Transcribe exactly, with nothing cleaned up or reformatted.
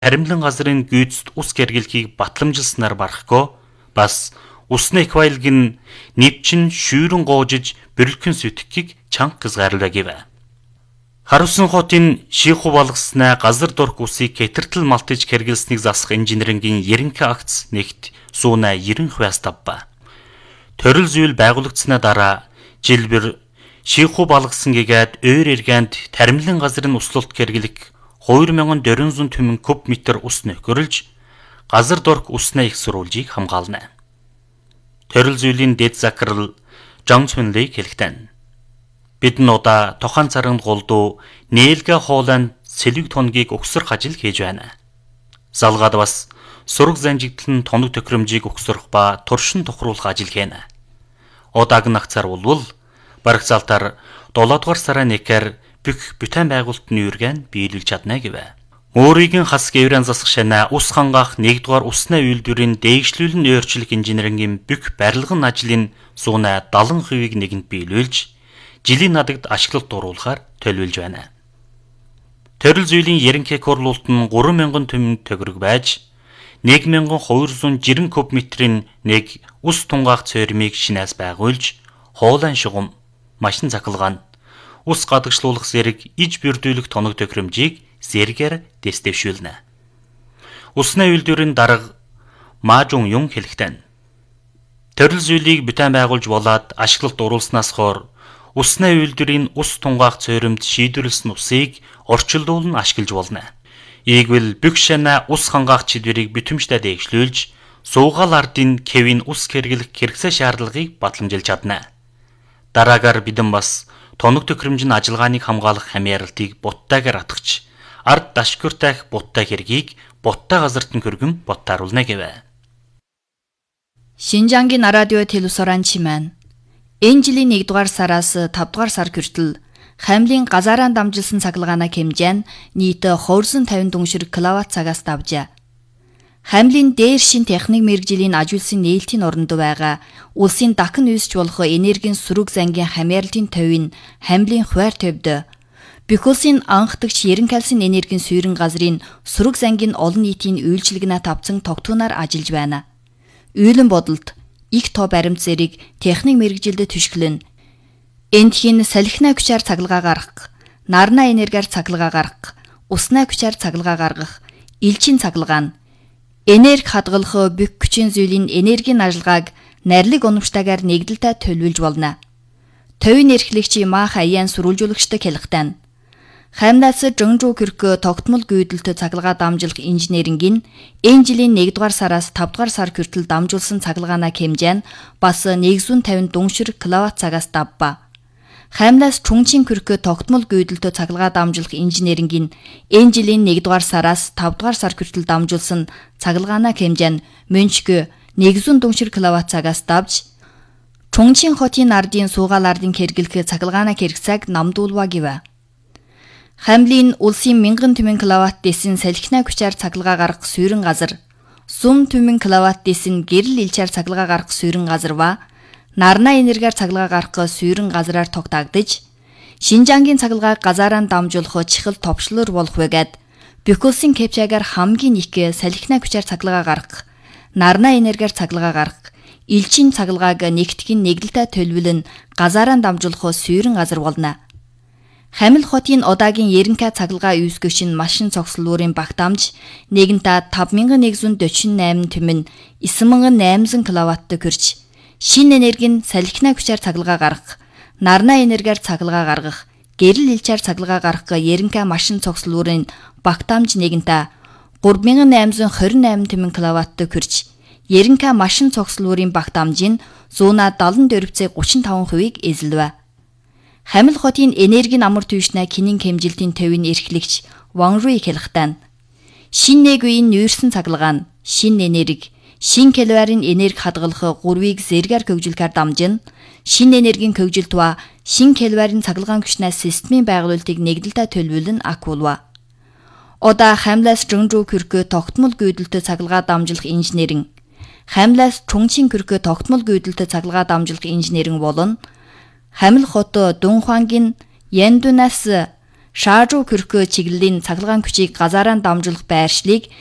таримлан газрын гүйцэд ус гэргэлхийг батламжилснаар барахгүй бас усны эквайлгийн нэвчин шүүрэн гоожиж бөрлөхөн сүтгэхийг чанга хязгаарлаг. Харусан хотын шиху балгаснаа газар дурх усыг хэтэртэл малтаж хэрэглэснийг засах инженерингийн ерөнхий акц нэгт сууна ерөн хвяас тавба. Төрөл зүйл байгуулагдсанаа дараа жилбэр шиху балгасан гэгээд өөр эргэнд таримлан газрын услуулт хэрэглэх хоёр мянган дөрвөн зуун түмэн куб метр ус нөхөрлж газар дурх уснаа их сурвалжийг хамгаална. Төрөл зүйлийн дэд захирал Жон Цүнлийг хэлэхдээ бидний удаа тохон царанд голдуу нээлгэ хоолойн сэлэг тонгийг өгсөрөх ажил хийж байна. Залгаад бас сураг занжигдал нь тоног төхөөрөмжийг өгсөрөх ба туршин тухруулах ажил хийнэ. Удааг нагцаар болвол барагцаалтаар долоодугаар сарын нэгээр бүх бүтээн байгуулалтын үргэн биелүүлж чадна гэвэ. Өөрийн хас гэврэн засах шанаа ус хангаах нэгдүгээр усны үйлдвэрийн дээгшлүүлэн өөрчлөх инженерингийн бүх барилгын ажлын сууна дагалан хувийг нэгэнд биелүүлж жилийн надагт ашиглалт дуруулахаар төлөвлөж байна. Төрөл зүйлийн ерөнхий хурлуулт нь гурван мянган түмэн төгрөг байж нэг мянган хоёр зуун жирэн куб метрийн нэг ус тунгаах цоримыг шинээс байгуулж хоолойн шугам, машин цахилгаан, ус гадагшлуулах зэрэг иж бэрдүүлэх тоног төхөөрөмжийг зэрэгээр дэвшүүлнэ. Усны үйлдвэрийн дарга Ма Жун Юн хэлэхдээ төрөл зүйлийг бүтээн байгуулж болоод ашиглалт дуруулснаас хойш усны үйлдвэрийн ус тунгаах цоримд шийдвэрлсэн усыг орчилдуулан ашиглаж болно. Ийгвэл бүх шанаа ус хангаах чиглэлийг бүтэмжтэй дэвшлүүлж суугаал ардын кевин ус хэрэглэх хэрэгцээ шаардлагыг батламжилж чадна. Дараагаар бидэн бас тоног төхөөрөмжийн ажиллагааныг хамгаалах хамааралтыг буттайгаар атгах, ард дашгүртайх буттай хэргийг буттай газарт нь хөргөн боттааруулна гэвэ. Шинжангийн радио телевизоран чимэн энэ жилийн нэгдүгээр сараас тавдугаар сар хүртэл Хамлын газараар дамжилсан цахилгааны хэмжээ нь нийт хоёр зуун тавин дүншир киловатт цагаас давжээ. Хамлын дээр шин техник мэргэжлийн ажилсан нээлтийн оронд байгаа улсын дахин үүсч болох энергийн сөрөг зангийн хамаарлын төвийн Хамлын хуваар төвд бүх улсын анхдагч ерөнхийлсэн энергийн суурин газрын сөрөг зангийн олон нийтийн үйлчилгээнэ тавцан тогтооноор ажиллаж байна. Үйлэн бодолд их тоо баримт зэрэг техник мэргэжилдэд түшгэлэн эндхийн салхина хүчээр цахилгаан гаргах, нарна энергиар цахилгаан гаргах, усна хүчээр цахилгаан гаргах, элчин цахилгаан, энерги хадгалах бүх хүчин зүйлийн энергийн ажиллагааг найрлаг уламжтайгаар нэгдэлтэй төлөвлөж болно. Төвийн эрхлэгчийн Мах Аян сурвалжуулагчтай хэлэхдээ Хамнаас Жонжуу Кирк тогтмол гүйдэлт цахилгаан дамжуулах инженерингийн энэ жилийн нэгдүгээр сараас тавдугаар сар хүртэл дамжуулсан цахилгааны хэмжээ нь бас нэг зуун тавин дүншир киловатт цагаас давба. Хамнаас Чунчин Кирк тогтмол гүйдэлт цахилгаан дамжуулах инженерингийн энэ жилийн нэгдүгээр сараас тавдугаар сар хүртэл дамжуулсан цахилгааны хэмжээ нь Мөнчг нэг зуун дүншир киловатт цагаас давж Чунчин хотын ардын суугаал ардын хэрэглэх цахилгааны хэрэгцээг намдуулва гэвэ. Хамлын улсын мянган түмэн киловатт дэсэн салхина хүчээр цахилгаан гаргах суурин газар, сум түмэн киловатт дэсэн гэрэл илчээр цахилгаан гаргах суурин газар ба нарна энергиар цахилгаан гаргах суурин газраар тогтоогдож, Шинжангийн цахилгааг газараар дамжуулах чихэл товчлоор болох байгаад бүх улсын кэпчагаар хамгийн их салхина хүчээр цахилгаан гаргах, нарна энергиар цахилгаан гаргах, элчин цахилгааг нэгтгэн нэгдэлтэй төлөвлөн газараар дамжуулах суурин газар болно. Хамил хотын одаагийн ерөнхий цахилгаан үүсгэгч нь машин цогцлуурын багтаамж нэгэнтээ тавд мянган нэг зуун дөрвөн найман түмэн девять мянган найман киловатт хүрч шин энергийн салхина хүчээр цахилгаан гаргах, нарна энергиар цахилгаан гаргах, гэрэл элчээр цахилгаан гаргах ерөнхий машин цогцлуурын багтаамж нэгэнтээ гурван мянган найман хорин найман түмэн киловатт хүрч ерөнхий машин цогцлуурын багтаамж нь зуунаа дагалан дөрвөн цэг гучин таван хувийг эзэлвэ. Хамил хотын энергийн амар түвшнээ кинин хэмжилтийн төвийн эрхлэгч Ван Руй хэлэхдээ шин нэг үеийн нүүрсэн цахилгаан, шин энерги, шин киловаттын энерги хадгалах гурвыг зэргээр хөгжүүлэхээр дамжин, шин энергийн хөгжилт ба шин киловаттын цахилгаан хүчнээ системийн байгуулалтыг нэгдэлтэй төлөвлөн акуулва. Одаа Хамлаас Жонжуу Кирк тогтмол гүйдэлтэй цахилгаан дамжуулах инженеринг, Хамлаас Чунчин Кирк тогтмол гүйдэлтэй цахилгаан дамжуулах инженеринг болон Хамил хот Дунхуангийн Яндунаас шаажуу көрхөө чиглэлийн цахилгаан күчийг газаараа дамжуулах байршлыг